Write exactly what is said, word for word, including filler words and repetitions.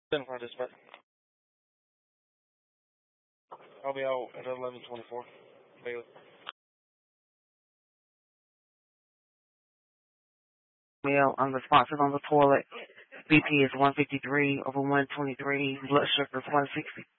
ten five dispatch. I'll be out at eleven twenty-four. Bailey. Male, unresponsive on the toilet. B P is one fifty-three over one twenty-three. Blood sugar is one sixty.